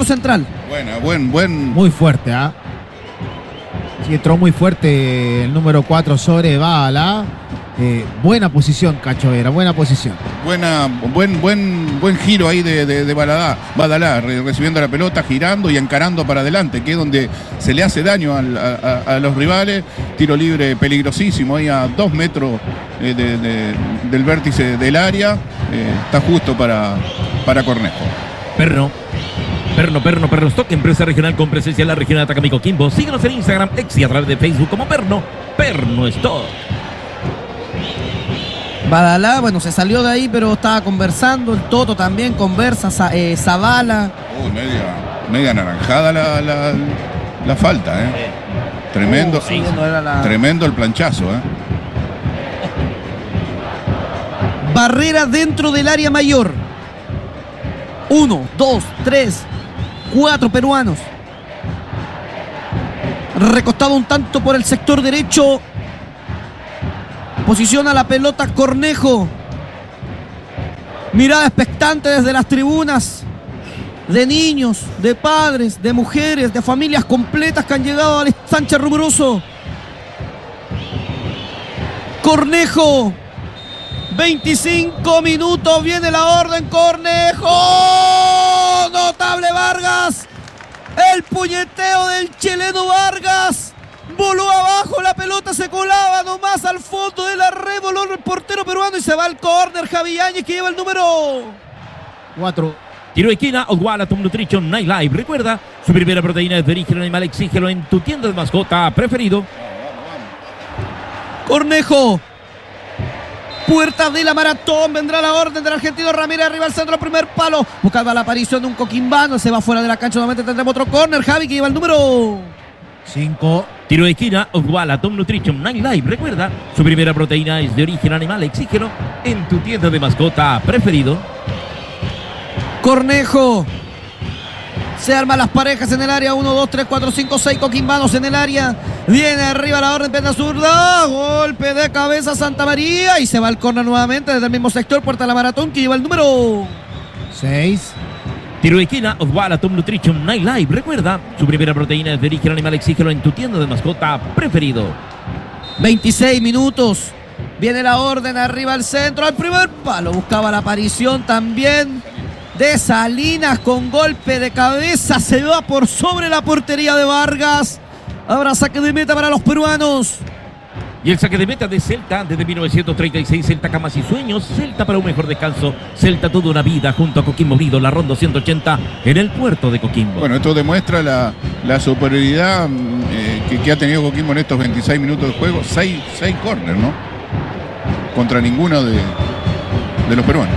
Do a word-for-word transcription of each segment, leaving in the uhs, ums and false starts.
central. Buena, buen, buen. Muy fuerte, ¿ah? ¿eh? Sí, entró muy fuerte el número cuatro sobre Bala. Eh, buena posición, Cachovera, buena posición. Buena, buen, buen, buen giro ahí de, de, de Baladá, Badalá, re, recibiendo la pelota, girando y encarando para adelante, que es donde se le hace daño al, a, a, a los rivales. Tiro libre peligrosísimo, ahí a dos metros eh, de, de, del vértice del área. Eh, está justo para, para Cornejo. Perno. Perno, Perno, Perno Stock, empresa regional con presencia en la región de Atacama y Coquimbo. Síguenos en Instagram, X y a través de Facebook como Perno, Perno Stock. Badalá, bueno, se salió de ahí, pero estaba conversando. El Toto también conversa. Eh, Zavala. Uy, media, media naranjada la, la, la falta, ¿eh? Eh. Tremendo. Uh, sí, no era la... Tremendo el planchazo, ¿eh? Barrera dentro del área mayor. Uno, dos, tres, cuatro peruanos. Recostado un tanto por el sector derecho. Posiciona la pelota Cornejo. Mirada expectante desde las tribunas. De niños, de padres, de mujeres, de familias completas que han llegado al Sánchez Rumoroso. Cornejo. veinticinco minutos. Viene la orden. Cornejo. Notable Vargas. El puñeteo del chileno Vargas. Voló abajo, la pelota se colaba nomás al fondo de la red, voló el portero peruano y se va al córner. Javi Yáñez, que lleva el número cuatro. Tiro de esquina, Odwalla Tom Nutrition Night Live. Recuerda, su primera proteína es de origen animal, exígelo en tu tienda de mascota preferido. Cornejo. Puerta de la maratón, vendrá la orden del argentino Ramírez, arriba al centro, primer palo. Buscaba la aparición de un coquimbano, se va fuera de la cancha, nuevamente tendremos otro córner. Javi, que lleva el número cinco. Tiro de esquina, Odwalla Tom Nutrition Night Live. Recuerda, su primera proteína es de origen animal, exígelo en tu tienda de mascota preferido. Cornejo. Se arman las parejas en el área. uno, dos, tres, cuatro, cinco, seis coquimbanos en el área. Viene arriba la orden, pierna zurda. Golpe de cabeza Santa María. Y se va al córner nuevamente desde el mismo sector. Puerta de la maratón, que lleva el número seis. Tiro de esquina, Odwalla Tom Nutrition Night Live. Recuerda, su primera proteína es de origen animal, exígelo en tu tienda de mascota preferido. veintiséis minutos. Viene la orden arriba al centro, al primer palo. Buscaba la aparición también de Salinas con golpe de cabeza. Se va por sobre la portería de Vargas. Habrá saque de meta para los peruanos. Y el saque de meta de Celta desde mil novecientos treinta y seis, Celta Camas y Sueños, Celta para un mejor descanso, Celta toda una vida junto a Coquimbo Unido, la ronda ciento ochenta en el puerto de Coquimbo. Bueno, esto demuestra la, la superioridad eh, que, que ha tenido Coquimbo en estos veintiséis minutos de juego, seis corners, ¿no? Contra ninguno de, de los peruanos.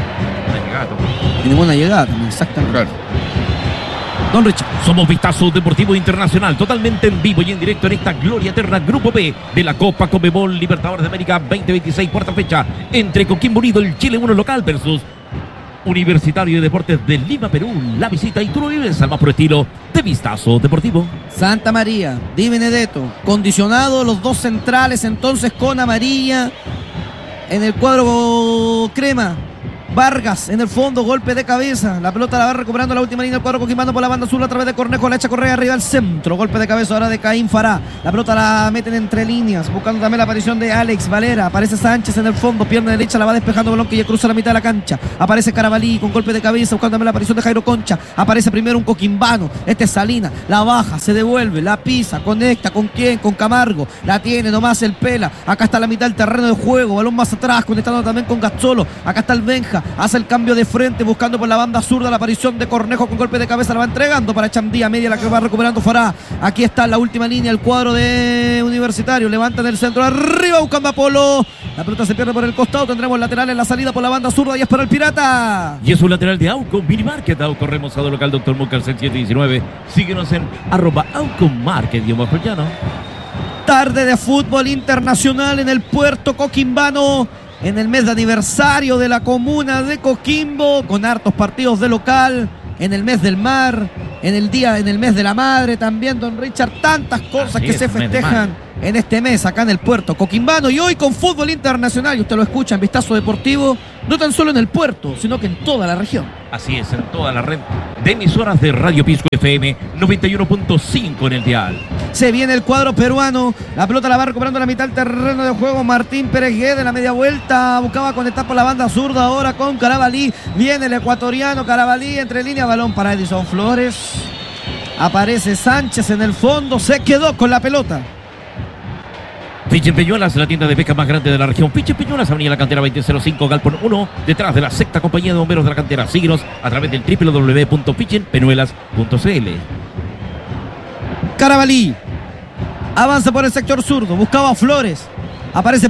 Y ninguna llegada, exactamente. Claro. Don Richard. Somos Vistazo Deportivo Internacional, totalmente en vivo y en directo en esta Gloria Eterna Grupo B de la Copa Conmebol Libertadores de América veinte veintiséis, cuarta fecha entre Coquimbo Unido, el Chile uno local versus Universitario de Deportes de Lima, Perú. La visita y tú lo vives al más puro estilo de Vistazo Deportivo. Santa María, Di Benedetto, condicionado los dos centrales entonces con amarilla en el cuadro crema. Vargas en el fondo, golpe de cabeza. La pelota la va recuperando la última línea del cuadro coquimbano por la banda azul a través de Cornejo. La echa Correa arriba al centro. Golpe de cabeza ahora de Caín Fará. La pelota la meten entre líneas, buscando también la aparición de Alex Valera. Aparece Sánchez en el fondo, pierna derecha, la va despejando balón que ya cruza la mitad de la cancha. Aparece Carabalí con golpe de cabeza, buscando también la aparición de Jairo Concha. Aparece primero un coquimbano. Este es Salina. La baja, se devuelve, la pisa, conecta. ¿Con quién? Con Camargo. La tiene nomás el Pela. Acá está la mitad del terreno de juego. Balón más atrás, conectando también con Gazzolo. Acá está el Benja. Hace el cambio de frente, buscando por la banda zurda la aparición de Cornejo con golpe de cabeza, la va entregando para Chamdía, media la que va recuperando Fará. Aquí está la última línea, el cuadro de Universitario, levanta en el centro, arriba buscando a Polo. La pelota se pierde por el costado, tendremos lateral en la salida por la banda zurda y es para el Pirata. Y es un lateral de Auco, Mini Market, Auco remozado local, Doctor Mucar setecientos diecinueve. Síguenos en arroba Auco Market, idioma llano. Tarde de fútbol internacional en el puerto coquimbano. En el mes de aniversario de la comuna de Coquimbo, con hartos partidos de local, en el mes del mar, en el día, en el mes de la madre también, don Richard, tantas cosas Así que es, se festejan en este mes acá en el puerto coquimbano y hoy con fútbol internacional, y usted lo escucha en Vistazo Deportivo, no tan solo en el puerto, sino que en toda la región. Así es, en toda la red de emisoras de Radio Pisco F M noventa y uno punto cinco en el dial. Se viene el cuadro peruano, la pelota la va recuperando la mitad del terreno de juego Martín Pérez Guede, la media vuelta, buscaba conectar por la banda zurda ahora con Carabalí, viene el ecuatoriano Carabalí entre línea, balón para Edison Flores, aparece Sánchez en el fondo, se quedó con la pelota. Pichen Peñuelas, la tienda de pesca más grande de la región. Pichen Peñuelas, Avenida La Cantera veinte cero cinco, Galpón uno, detrás de la sexta compañía de bomberos de la cantera. Síguenos a través del doble u doble u doble u punto pichen peñuelas punto c l. Carabalí avanza por el sector zurdo, buscaba a Flores, aparece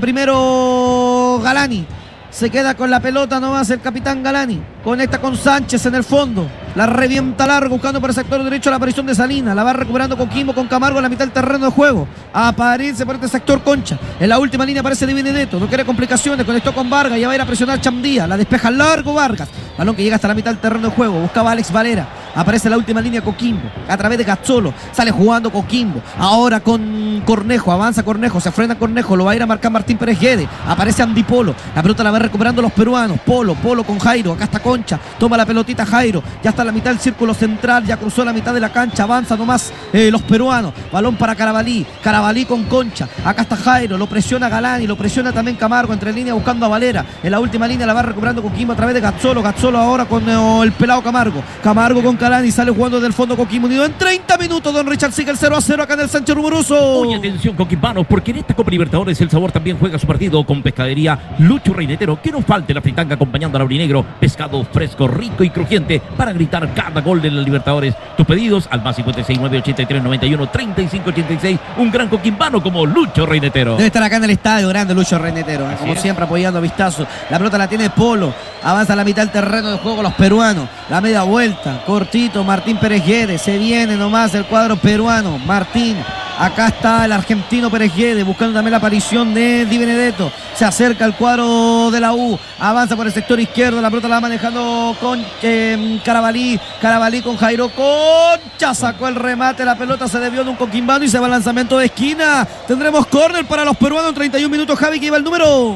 primero Galani, se queda con la pelota nomás el capitán Galani, conecta con Sánchez en el fondo, la revienta largo buscando por el sector derecho la aparición de Salinas, la va recuperando Coquimbo con Camargo en la mitad del terreno de juego, aparece por este sector Concha, en la última línea aparece Di Benedetto, no quiere complicaciones, conectó con Vargas, ya va a ir a presionar Chamdía, la despeja largo Vargas, balón que llega hasta la mitad del terreno de juego, buscaba a Alex Valera, aparece en la última línea Coquimbo, a través de Gazzolo, sale jugando Coquimbo, ahora con Cornejo, avanza Cornejo, se frena Cornejo, lo va a ir a marcar Martín Pérez Guede, aparece Andy Polo, la pelota la va recuperando los peruanos, Polo, Polo con Jairo, acá está Concha, toma la pelotita Jairo, ya está en la mitad del círculo central, ya cruzó la mitad de la cancha, avanza nomás eh, los peruanos, balón para Carabalí, Carabalí con Concha, acá está Jairo, lo presiona Galani, lo presiona también Camargo, entre línea buscando a Valera, en la última línea la va recuperando Coquimbo a través de Gazzolo, Gazzolo ahora con eh, el pelado Camargo, Camargo con Galani, sale jugando desde el fondo Coquimbo Unido, en treinta minutos Don Richard sigue el cero a cero acá en el Sánchez Rumoroso. Oye, atención coquimbanos, porque en esta Copa Libertadores el sabor también juega su partido con Pescadería Lucho Reinetero, que no falte la fritanga acompañando al aurinegro, pescado fresco, rico y crujiente para gritar cada gol de la Libertadores. Tus pedidos al más cincuenta y seis, nueve ochenta y tres, noventa y uno, treinta y cinco ochenta y seis. Un gran coquimbano como Lucho Reinetero. Debe estar acá en el estadio, grande Lucho Reinetero, ¿eh? Como es. siempre apoyando a Vistazo. La pelota la tiene Polo, avanza a la mitad del terreno de juego los peruanos. La media vuelta, cortito, Martín Pérez Guede, se viene nomás el cuadro peruano. Martín, acá está el argentino Pérez Guede, buscando también la aparición de Di Benedetto. Se acerca al cuadro de la U, avanza por el sector izquierdo, la pelota la va manejando con eh, Carabalí, Carabalí con Jairo Concha, sacó el remate, la pelota se desvió de un coquimbano y se va al lanzamiento de esquina. Tendremos córner para los peruanos en treinta y un minutos. Javi, que lleva el número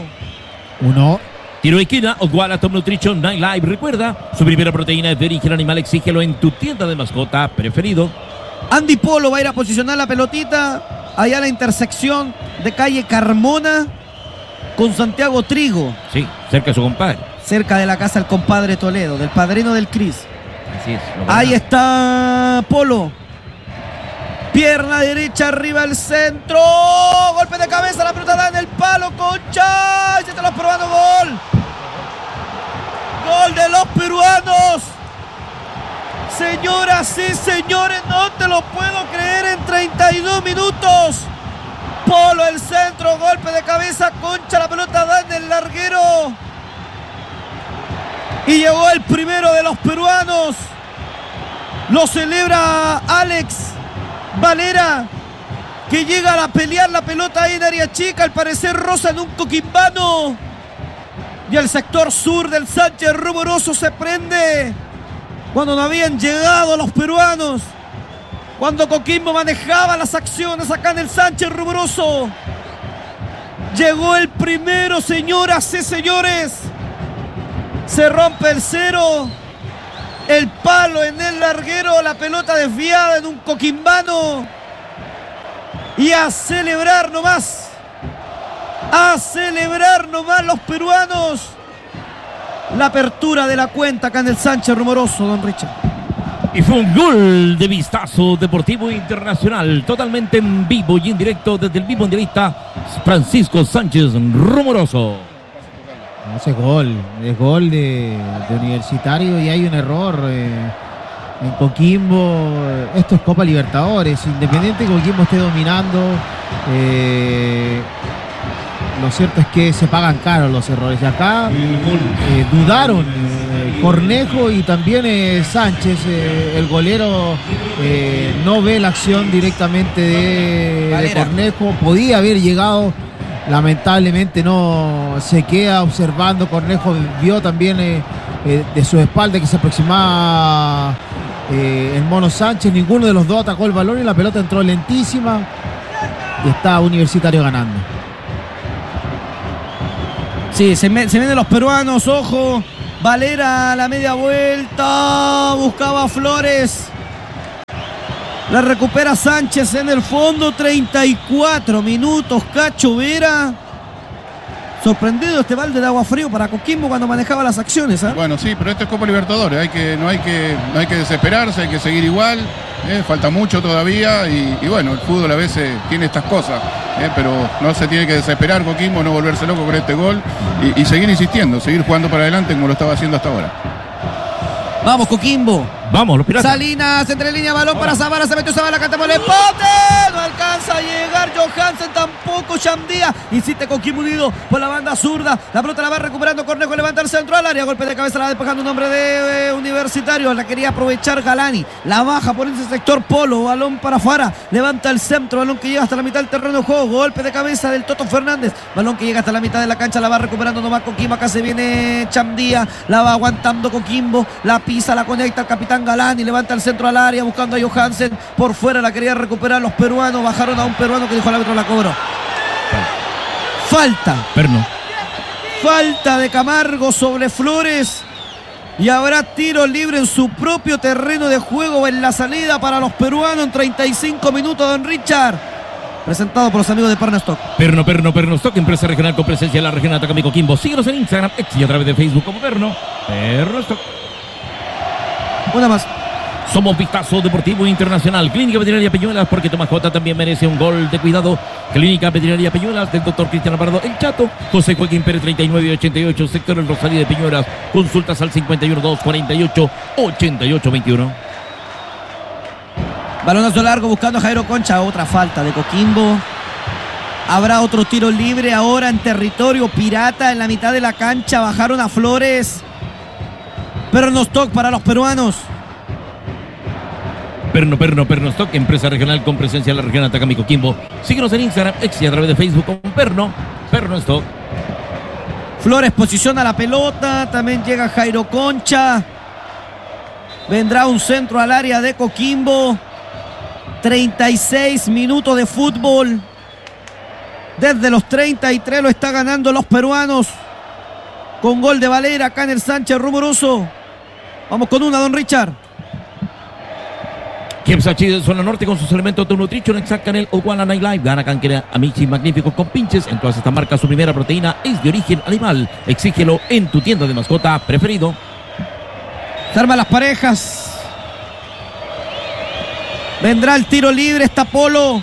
Uno. Tiro de esquina, Oswala Top Nutrition Night Live. Recuerda, su primera proteína es de origen animal. Exígelo en tu tienda de mascota preferido. Andy Polo va a ir a posicionar la pelotita allá a la intersección de calle Carmona con Santiago Trigo, Sí, cerca de su compadre. cerca de la casa del compadre Toledo, del padrino del Cris. Así es. lo Ahí verdad. está Polo. Pierna derecha, arriba el centro. Golpe de cabeza, la pelota da en el palo. Concha. Ya te lo probando, gol. Gol de los peruanos. Señoras y señores, no te lo puedo creer en treinta y dos minutos. Polo el centro, golpe de cabeza, Concha, la pelota da en el larguero. Y llegó el primero de los peruanos. Lo celebra Alex Valera, que llega a pelear la pelota ahí en área chica, al parecer rosa en un coquimbano. Y el sector sur del Sánchez Rumoroso se prende cuando no habían llegado los peruanos, cuando Coquimbo manejaba las acciones acá en el Sánchez Rumoroso. Llegó el primero, señoras y señores. Se rompe el cero. El palo en el larguero, la pelota desviada en un coquimbano. Y a celebrar nomás. A celebrar nomás los peruanos. La apertura de la cuenta acá en el Sánchez Rumoroso, don Richard. Y fue un gol de Vistazo Deportivo Internacional, totalmente en vivo y en directo desde el mismo entrevista Francisco Sánchez Rumoroso. Ese gol, es gol de, de Universitario y hay un error eh, en Coquimbo. Esto es Copa Libertadores, independiente que Coquimbo esté dominando, eh, lo cierto es que se pagan caros los errores. Y acá eh, dudaron eh, Cornejo y también eh, Sánchez, eh, el golero eh, no ve la acción directamente de, de Cornejo, podía haber llegado. Lamentablemente no, se queda observando. Cornejo vio también eh, eh, de su espalda que se aproximaba eh, el Mono Sánchez. Ninguno de los dos atacó el balón y la pelota entró lentísima. y está Universitario ganando. Sí, se, me, se vienen los peruanos, ojo. Valera a la media vuelta, buscaba Flores. La recupera Sánchez en el fondo, treinta y cuatro minutos, Cacho Vera. Sorprendido este balde de agua frío para Coquimbo cuando manejaba las acciones, ¿eh? Bueno, sí, pero esto es Copa Libertadores, hay que, no, hay que, no hay que desesperarse, hay que seguir igual, ¿eh? Falta mucho todavía y, y bueno, el fútbol a veces tiene estas cosas, ¿eh? Pero no se tiene que desesperar Coquimbo, no volverse loco con este gol y, y seguir insistiendo, seguir jugando para adelante como lo estaba haciendo hasta ahora. Vamos, Coquimbo. Vamos, los piratas. Salinas, entre línea, balón para Zavala, se metió Zavala, cantamos el pote. No alcanza a llegar Johansen, tampoco Chandía. Insiste Coquimbo Unido por la banda zurda. La pelota la va recuperando Cornejo, levanta el centro al área. Golpe de cabeza, la va despejando un hombre de eh, Universitario. La quería aprovechar Galani. La baja por ese sector Polo. Balón para Fara. Levanta el centro. Balón que llega hasta la mitad del terreno de juego. Golpe de cabeza del Toto Fernández. Balón que llega hasta la mitad de la cancha. La va recuperando nomás Coquimbo. Acá se viene Chandía. La va aguantando Coquimbo. La pisa, la conecta el capitán Galani. Levanta el centro al área buscando a Johansen. Por fuera la quería recuperar los peruanos. Bajaron a un peruano que dijo al árbitro la cobró. Falta. Perno. Falta de Camargo sobre Flores. Y habrá tiro libre en su propio terreno de juego en la salida para los peruanos en treinta y cinco minutos, don Richard. Presentado por los amigos de Pernostock. Perno, Perno, Pernostock, empresa regional con presencia en la región Atacama y Coquimbo. Síguenos en Instagram, X y a través de Facebook como Perno. Pernostock. Una más. Somos Vistazo Deportivo Internacional. Clínica Veterinaria Peñuelas, porque tu mascota también merece un gol de cuidado. Clínica Veterinaria Peñuelas del doctor Cristiano Pardo, El Chato. José Joaquín Pérez, treinta y nueve ochenta y ocho, sector El Rosario de Peñuelas. Consultas al cincuenta y uno dos cuarenta y ocho ochenta y ocho veintiuno. Balonazo largo buscando a Jairo Concha. Otra falta de Coquimbo. Habrá otro tiro libre ahora en territorio pirata en la mitad de la cancha. Bajaron a Flores. Pernostock para los peruanos. Perno, Perno, Pernostock, empresa regional con presencia en la región Atacama y Coquimbo. Síguenos en Instagram, X y a través de Facebook como Perno, Pernostock. Flores posiciona la pelota, también llega Jairo Concha. Vendrá un centro al área de Coquimbo. treinta y seis minutos de fútbol. Desde los treinta y tres lo está ganando los peruanos. Con gol de Valera, Caner Sánchez, rumoroso. Vamos con una, don Richard. Kepsachi de zona norte con sus elementos de nutrition, Exact Canel o Guala Night Live. Gana Canquera Amici Magnífico con pinches. En todas estas marcas su primera proteína es de origen animal. Exígelo en tu tienda de mascota preferido. Se arman las parejas. Vendrá el tiro libre, está Polo.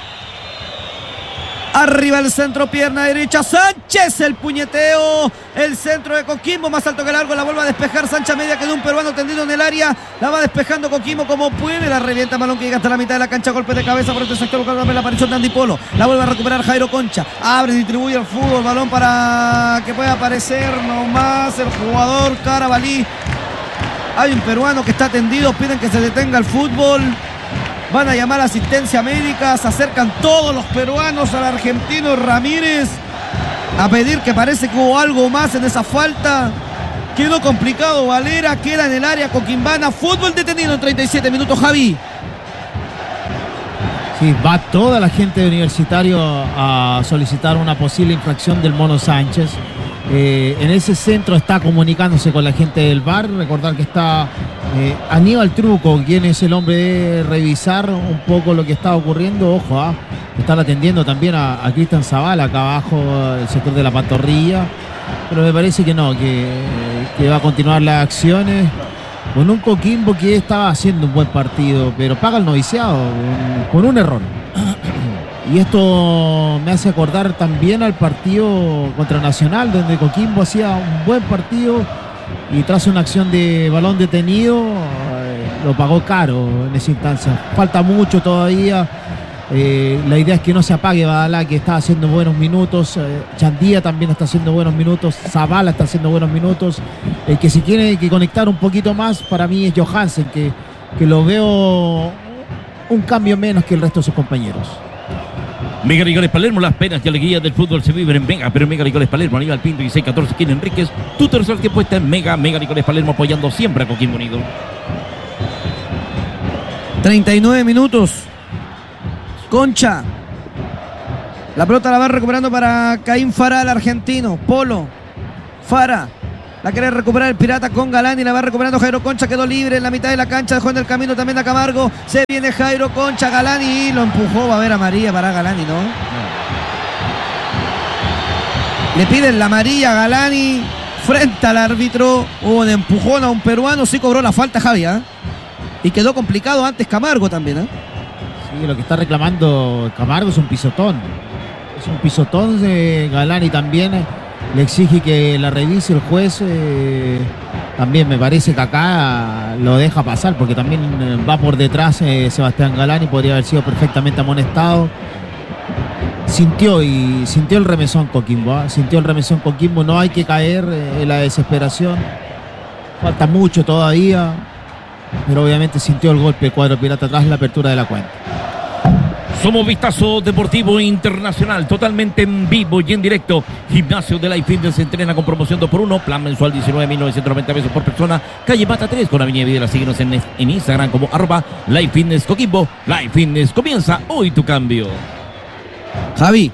Arriba el centro, pierna derecha, Sánchez, el puñeteo, el centro de Coquimbo, más alto que largo, la vuelve a despejar Sánchez media, quedó un peruano tendido en el área, la va despejando Coquimbo como puede, la revienta balón que llega hasta la mitad de la cancha, golpe de cabeza por este sector, buscando la aparición de Andy Polo, la vuelve a recuperar Jairo Concha, abre y distribuye el fútbol, balón para que pueda aparecer nomás el jugador Carabalí. Hay un peruano que está tendido, piden que se detenga el fútbol. Van a llamar asistencia médica, se acercan todos los peruanos al argentino Ramírez a pedir que parece que hubo algo más en esa falta. Quedó complicado Valera, queda en el área coquimbana, fútbol detenido en treinta y siete minutos, Javi. Sí, va toda la gente de Universitario a solicitar una posible infracción del Mono Sánchez. Eh, en ese centro está comunicándose con la gente del V A R. Recordar que está eh, Aníbal Truco, quien es el hombre de revisar un poco lo que está ocurriendo. Ojo, ¿ah? Están atendiendo también a, a Cristian Zavala acá abajo, el sector de la pantorrilla. Pero me parece que no, que, que va a continuar las acciones con un Coquimbo que estaba haciendo un buen partido, pero paga el noviciado con, con un error. Y esto me hace acordar también al partido contra Nacional, donde Coquimbo hacía un buen partido y tras una acción de balón detenido, eh, lo pagó caro en esa instancia. Falta mucho todavía. Eh, la idea es que no se apague Badalá, que está haciendo buenos minutos. Eh, Chandía también está haciendo buenos minutos. Zavala está haciendo buenos minutos. El que si tiene que conectar un poquito más, para mí es Johansen, que, que lo veo un cambio menos que el resto de sus compañeros. Mega Licores Palermo, las penas y alegrías del fútbol se viven en Mega, pero Mega Licores Palermo, Aníbal Pinto y seis catorce, Ken Enríquez, tu tercer tiempo está en Mega, Mega Licores Palermo, apoyando siempre a Coquimbo Unido. treinta y nueve minutos. Concha. La pelota la va recuperando para Caín Fara, el argentino. Polo. Fara. La quiere recuperar el Pirata con Galani. La va recuperando Jairo Concha. Quedó libre en la mitad de la cancha. Dejó en el camino también a Camargo. Se viene Jairo Concha. Galani lo empujó. Va a ver amarilla para Galani, ¿no? Le piden la amarilla a Galani. Frente al árbitro. Hubo un empujón a un peruano. Sí cobró la falta Javi, ¿eh? Y quedó complicado antes Camargo también, ¿eh? Sí, lo que está reclamando Camargo es un pisotón. Es un pisotón de Galani también. Le exige que la revise el juez. Eh, también me parece que acá lo deja pasar porque también va por detrás eh, Sebastián Galani. Podría haber sido perfectamente amonestado. Sintió y sintió el remesón Coquimbo. ¿eh? Sintió el remesón Coquimbo. No hay que caer eh, en la desesperación. Falta mucho todavía. Pero obviamente sintió el golpe el cuadro pirata tras la apertura de la cuenta. Somos Vistazo Deportivo Internacional, totalmente en vivo y en directo. Gimnasio de Life Fitness se entrena con promoción dos por uno, plan mensual diecinueve mil novecientos noventa pesos por persona, calle Mata tres con Avenida Videla. Síguenos en, en Instagram como arroba Life Fitness Coquimbo. Life Fitness, comienza hoy tu cambio. Javi.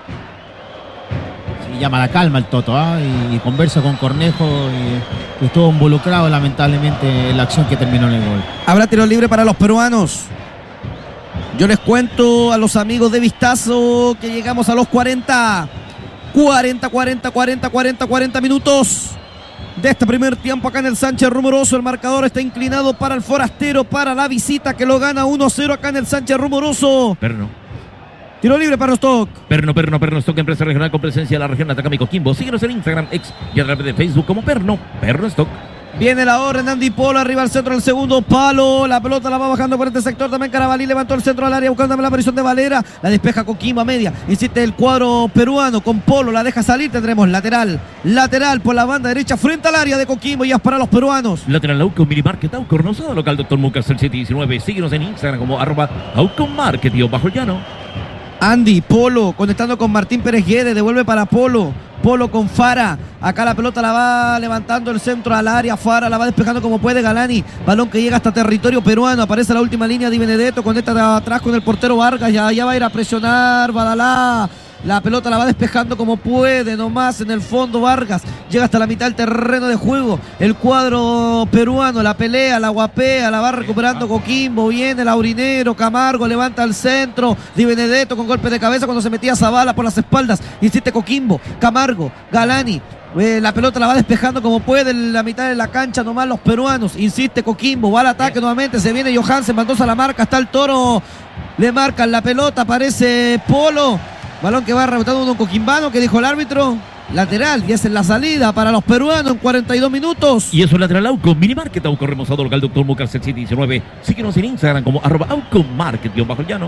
Sí, llama la calma el Toto, ¿eh? y, y conversa con Cornejo, y, que estuvo involucrado lamentablemente en la acción que terminó en el gol. Habrá tiro libre para los peruanos. Yo les cuento a los amigos de Vistazo que llegamos a los cuarenta, cuarenta, cuarenta, cuarenta, cuarenta, cuarenta minutos de este primer tiempo acá en el Sánchez Rumoroso. El marcador está inclinado para el forastero, para la visita que lo gana uno cero acá en el Sánchez Rumoroso. Perno. Tiro libre para Stock. Perno, Perno, Perno Stock, empresa regional con presencia de la región Atacama y Coquimbo. Síguenos en Instagram, X y a través de Facebook como Perno, Perno Stock. Viene la orden, Andy Polo, arriba al centro del segundo palo. La pelota la va bajando por este sector. También Carabalí levantó el centro al área buscando la aparición de Valera. La despeja Coquimbo a media. Insiste el cuadro peruano con Polo. La deja salir. Tendremos lateral. Lateral por la banda derecha frente al área de Coquimbo. Y es para los peruanos. Lateral Auco, Mini Market Auco, Rosado, local Doctor Mucas, el siete diecinueve. Síguenos en Instagram como arroba Auco Market, tío, bajo el llano. Andy Polo conectando con Martín Pérez Guedes. Devuelve para Polo. Polo con Fara. Acá la pelota la va levantando el centro al área. Fara la va despejando como puede Galani. Balón que llega hasta territorio peruano. Aparece la última línea de Benedetto. Conecta de atrás con el portero Vargas. Ya, ya va a ir a presionar Badalá. La pelota la va despejando como puede, nomás en el fondo Vargas. Llega hasta la mitad del terreno de juego. El cuadro peruano, la pelea, la guapea, la va recuperando Coquimbo. Viene el aurinero, Camargo levanta al centro. Di Benedetto con golpe de cabeza cuando se metía Zavala por las espaldas. Insiste Coquimbo, Camargo, Galani. Eh, la pelota la va despejando como puede en la mitad de la cancha nomás los peruanos. Insiste Coquimbo, va al ataque nuevamente. Se viene Johansen, mandó a la marca. Está el Toro, le marcan la pelota, aparece Polo. Balón que va rebotando uno coquimbano, que dijo el árbitro. Lateral, y es en la salida para los peruanos en cuarenta y dos minutos. Y eso es lateral Auco, Mini Market Auco, remozado local Doctor Mucas, el siete diecinueve. Síguenos en Instagram como arroba Auco Market, guión bajo el llano.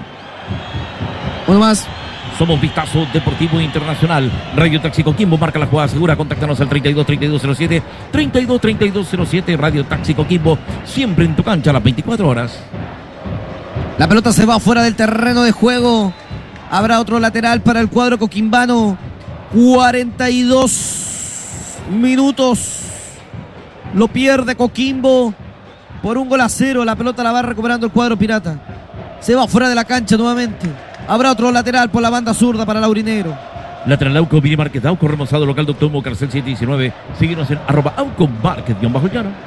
Uno más. Somos Vistazo Deportivo Internacional. Radio Taxi Coquimbo, marca la jugada segura. Contáctanos al treinta y dos, treinta y dos cero siete, treinta y dos, treinta y dos cero siete. Radio Taxi Coquimbo, siempre en tu cancha a las veinticuatro horas. La pelota se va fuera del terreno de juego. Habrá otro lateral para el cuadro coquimbano. cuarenta y dos minutos. Lo pierde Coquimbo por un gol a cero. La pelota la va recuperando el cuadro pirata. Se va fuera de la cancha nuevamente. Habrá otro lateral por la banda zurda para Laurinero. Lateral Auco, Mini Market Auco, remozado local Doctor Mucas, el siete diecinueve. Síguenos en arroba Auco Market, guión bajo el llano.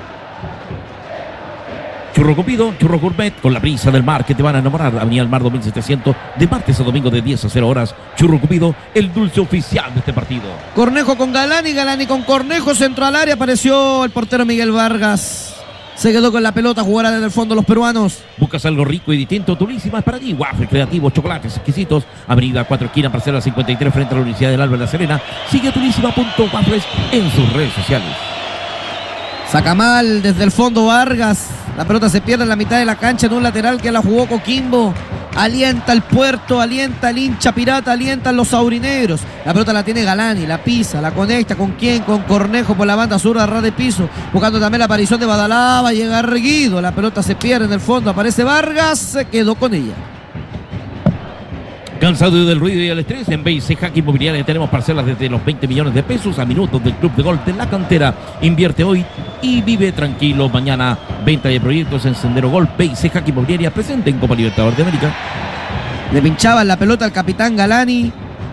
Churro Cupido, Churro Gourmet, con la brisa del mar que te van a enamorar. Avenida El Mar dos mil setecientos, de martes a domingo de diez a cero horas. Churro Cupido, el dulce oficial de este partido. Cornejo con Galani, Galani con Cornejo, centro al área. Apareció el portero Miguel Vargas. Se quedó con la pelota, jugará desde el fondo los peruanos. Buscas algo rico y distinto, Turísima es para ti. Waffles creativos, chocolates exquisitos. Avenida Cuatro Esquinas, parcela cincuenta y tres, frente a la Universidad del Alba de la Serena. Sigue a turísima punto waffles en sus redes sociales. Saca mal desde el fondo Vargas. La pelota se pierde en la mitad de la cancha en un lateral que la jugó Coquimbo. Alienta el puerto, alienta el hincha pirata, alientan los aurineros. La pelota la tiene Galani, la pisa, la conecta. ¿Con quién? Con Cornejo por la banda sur a ras de piso. Buscando también la aparición de Badalá. Va a llegar Reguido. La pelota se pierde en el fondo. Aparece Vargas. Se quedó con ella. Cansado del ruido y el estrés, en B C Jaque Inmobiliaria tenemos parcelas desde los veinte millones de pesos a minutos del Club de Golf de la Cantera. Invierte hoy y vive tranquilo mañana. Venta de proyectos en Sendero Golf. B C Jaque Inmobiliaria presente en Copa Libertadores de América. Le pinchaban la pelota al capitán Galani.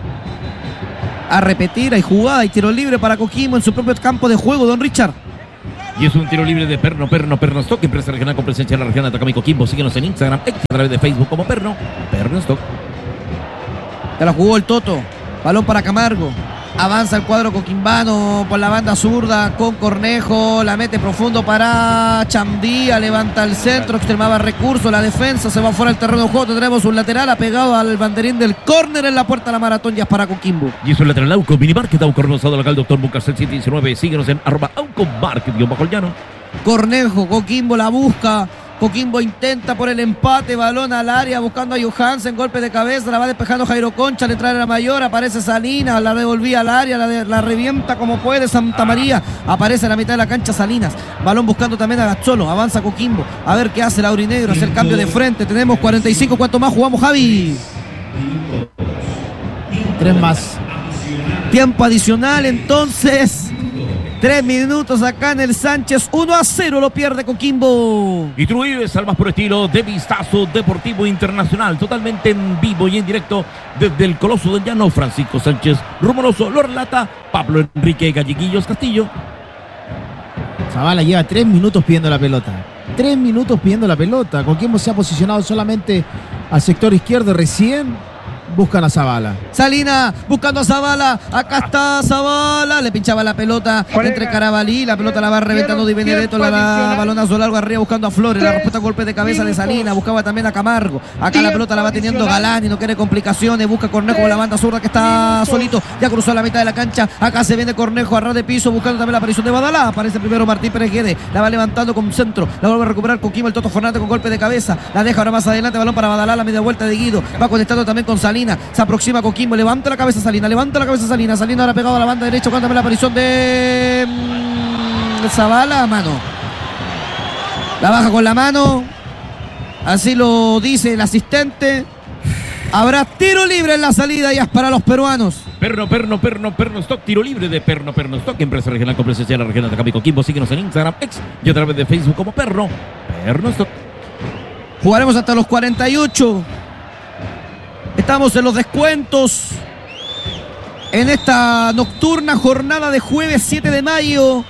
a repetir, hay jugada, hay tiro libre para Coquimbo en su propio campo de juego, don Richard. Y es un tiro libre de Perno, Perno, Perno Stock, empresa regional con presencia en la región de Atacama y Coquimbo. Síguenos en Instagram, X, a través de Facebook como Perno, Perno Stock. Ya la jugó el Toto. Balón para Camargo. Avanza el cuadro coquimbano por la banda zurda con Cornejo. La mete profundo para Chandía. Levanta el centro, extremaba recurso. La defensa se va fuera del terreno de juego. Tendremos un lateral apegado al banderín del córner en la puerta de la maratón. Ya es para Coquimbo. Y es un lateral Auco, Minimarket, Auco Rosado local, doctor Bucasel siete diecinueve. Síguenos en arroba Auco Market, guión bajo el llano. Cornejo, Coquimbo la busca. Coquimbo intenta por el empate, balón al área buscando a Johansen, golpe de cabeza, la va despejando Jairo Concha, le trae a la mayor, aparece Salinas, la devolvía al área, la, de, la revienta como puede Santa María, aparece en la mitad de la cancha Salinas, balón buscando también a Gazzolo, avanza Coquimbo, a ver qué hace el aurinegro, hace el cambio de frente, tenemos cuarenta y cinco, ¿cuánto más jugamos, Javi? Tres más. Tiempo adicional entonces. Tres minutos acá en el Sánchez. uno a cero lo pierde Coquimbo. Y tú vives al más por estilo de Vistazo Deportivo Internacional. Totalmente en vivo y en directo desde el Coloso del Llano. Francisco Sánchez Rumoroso lo relata Pablo Enrique Galleguillos Castillo. Zavala lleva tres minutos pidiendo la pelota. Tres minutos pidiendo la pelota. Coquimbo se ha posicionado solamente al sector izquierdo recién. Buscan a Zavala. Salina buscando a Zavala. Acá está Zavala. Le pinchaba la pelota entre Carabalí. La pelota la va reventando Di Benedetto. La da balonazo largo arriba buscando a Flores. La respuesta golpe de cabeza de Salina. Buscaba también a Camargo. Acá la pelota la va teniendo Galán y no quiere complicaciones. Busca Cornejo con la banda zurda que está solito. Ya cruzó la mitad de la cancha. Acá se viene Cornejo a ras de piso buscando también la aparición de Badalá. Aparece primero Martín Pérez Guede. La va levantando con centro. La vuelve a recuperar Coquimbo. El Toto Fernández con golpe de cabeza. La deja ahora más adelante. Balón para Badalá. La media vuelta de Guido. Va conectando también con Salina. Se aproxima Coquimbo, levanta la cabeza Salina, levanta la cabeza Salina, Salina ahora pegado a la banda derecha, cuando la aparición de mmm, Zavala, mano. La baja con la mano, así lo dice el asistente. Habrá tiro libre en la salida y es para los peruanos. Perno, Perno, Perno, Perno Stock, tiro libre de Perno, Perno Stock, empresa regional con presencia en la región de Atacama y Coquimbo. Síguenos en Instagram, X y a través de Facebook como Perno, Perno Stock. Jugaremos hasta los cuarenta y ocho. Estamos en los descuentos en esta nocturna jornada de jueves siete de mayo.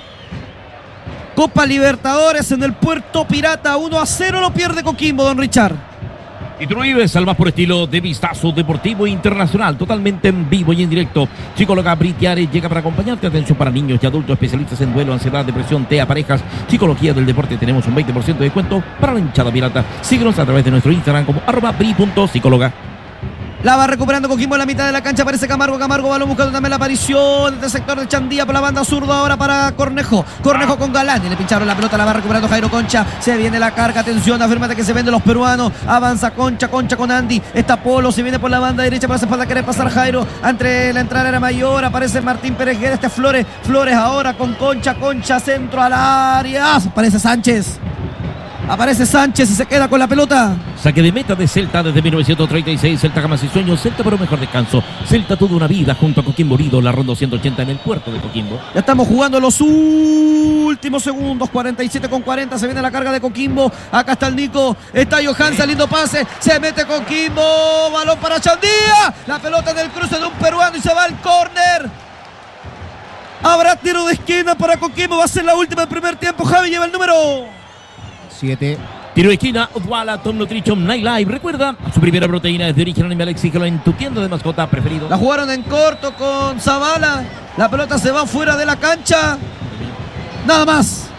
Copa Libertadores en el Puerto Pirata. uno a cero lo pierde Coquimbo, don Richard. Y tú vives al más por estilo de Vistazo Deportivo Internacional, totalmente en vivo y en directo. Psicóloga Britiares llega para acompañarte. Atención para niños y adultos, especialistas en duelo, ansiedad, depresión, T E A, parejas, psicología del deporte. Tenemos un veinte por ciento de descuento para la hinchada pirata. Síguenos a través de nuestro Instagram como arroba bri punto psicóloga. La va recuperando Coquimbo en la mitad de la cancha. Aparece Camargo, Camargo, balón buscando también la aparición del sector de Chandía por la banda zurda ahora para Cornejo. Cornejo con Galán y le pincharon la pelota, la va recuperando Jairo Concha. Se viene la carga, atención, afírmate que se venden los peruanos. Avanza Concha, Concha con Andy. Está Polo, se viene por la banda derecha, para espalda quiere pasar Jairo. Entre la entrada era mayor, aparece Martín Pérez Guedes, este Flores. Flores ahora con Concha, Concha, centro al área. Aparece Sánchez. Aparece Sánchez y se queda con la pelota. Saque de meta de Celta desde mil novecientos treinta y seis. Celta jamás y sueños. Celta por un mejor descanso. Celta toda una vida junto a Coquimbo Unido. La ronda ciento ochenta en el puerto de Coquimbo. Ya estamos jugando los últimos segundos. cuarenta y siete con cuarenta. Se viene la carga de Coquimbo. Acá está el Nico. Está Johansen. Lindo pase. Se mete Coquimbo. Balón para Chandía. La pelota del cruce de un peruano y se va al córner. Habrá tiro de esquina para Coquimbo. Va a ser la última del primer tiempo. Javi lleva el número siete. Tiro de esquina, Odwalla, Tom Nutrition, Night Live. Recuerda, su primera proteína es de origen animal. Exígelo en tu tienda de mascota preferido. La jugaron en corto con Zavala. La pelota se va fuera de la cancha. Nada más.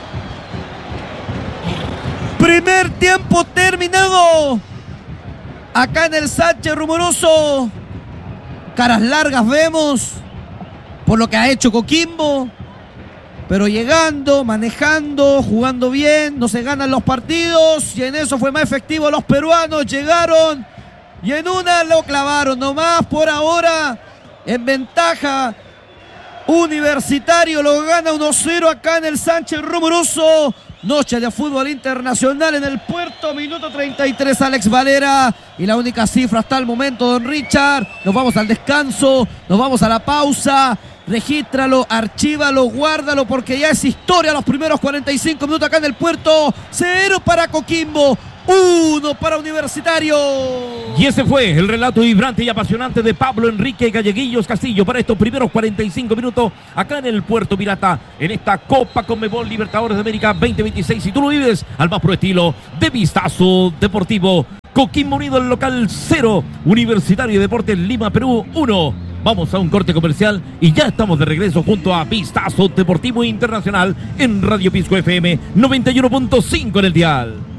Primer tiempo terminado. Acá en el Sánchez Rumoroso. Caras largas vemos por lo que ha hecho Coquimbo. Pero llegando, manejando, jugando bien, no se ganan los partidos y en eso fue más efectivo los peruanos. Llegaron y en una lo clavaron nomás. Por ahora en ventaja Universitario, lo gana uno cero acá en el Sánchez Rumoroso. Noche de fútbol internacional en el puerto, minuto treinta y tres, Alex Valera. Y la única cifra hasta el momento, don Richard. Nos vamos al descanso, nos vamos a la pausa. Regístralo, archívalo, guárdalo, porque ya es historia los primeros cuarenta y cinco minutos acá en el puerto. Cero para Coquimbo, uno para Universitario. Y ese fue el relato vibrante y apasionante de Pablo Enrique Galleguillos Castillo para estos primeros cuarenta y cinco minutos acá en el Puerto Pirata, en esta Copa Conmebol Libertadores de América veinte veintiséis. Si tú lo vives al más pro estilo de Vistazo Deportivo. Coquimbo Unido, el local cero, Universitario de Deportes Lima, Perú uno. Vamos a un corte comercial y ya estamos de regreso junto a Vistazo Deportivo Internacional en Radio Pisco F M noventa y uno punto cinco en el dial.